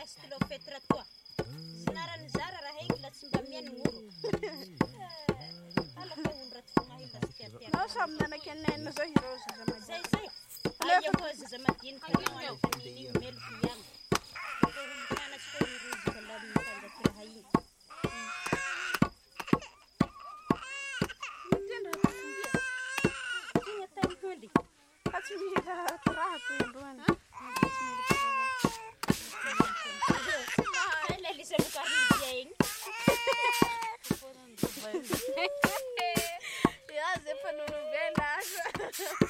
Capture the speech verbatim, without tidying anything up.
kilometra toa zinarany zara raha igny la tsy mba miany ngoro ala ka undrat fogna hila sikia nao samy manaka anena zao ireo zaza madiny zay zay aya ko zaza madiny ka nao fanini melo kiyang ko humana ko iruz kala mitanga kila hayi mtenda hatakumbia kinya time kweli hatumira taraha tuendwana ela lisema karibia ing ya zepa no vela